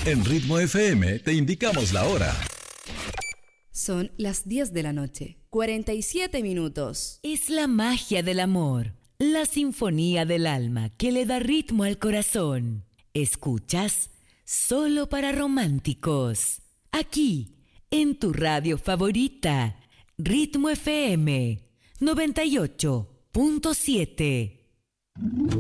En Ritmo FM te indicamos la hora. Son las 10 de la noche, 47 minutos. Es la magia del amor, la sinfonía del alma que le da ritmo al corazón. Escuchas Solo para Románticos, aquí en tu radio favorita, Ritmo FM 98.7.